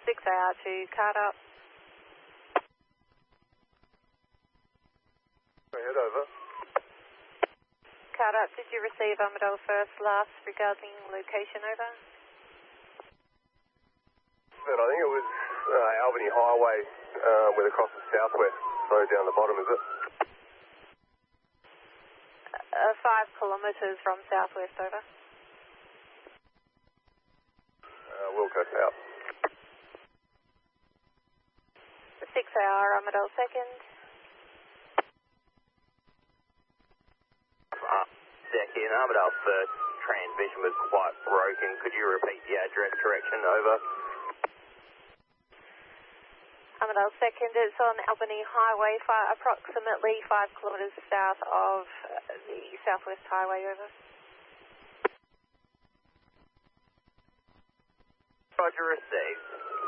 6AR2, card up. Head over. Card up, did you receive Armadale first last regarding location over? I think it was Albany Highway with across the southwest, so down the bottom, is it? 5 kilometres from southwest, over. Wilco South. 6AR, Armadale second. Deccan, Armadale first, transmission was quite broken. Could you repeat the address correction, over? Armadale second, it's on Albany Highway, approximately 5 kilometres south of the Southwest Highway, over. Roger, received.